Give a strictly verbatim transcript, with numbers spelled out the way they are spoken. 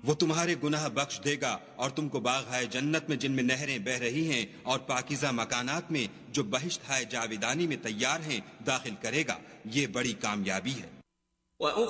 वो तुम्हारे गुनाह बख्श देगा और तुमको बाग़-ए जन्नत में जिनमें नहरें बह रही हैं और पाकीज़ा मकानात में जो बहिश्त-ए जाविदानी में तैयार हैं दाखिल करेगा। ये बड़ी कामयाबी है।